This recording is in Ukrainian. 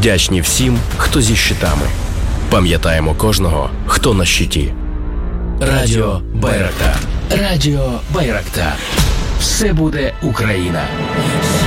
Вдячні всім, хто зі щитами. Пам'ятаємо кожного, хто на щиті. Радіо Байрактар. Радіо Байрактар. Все буде Україна.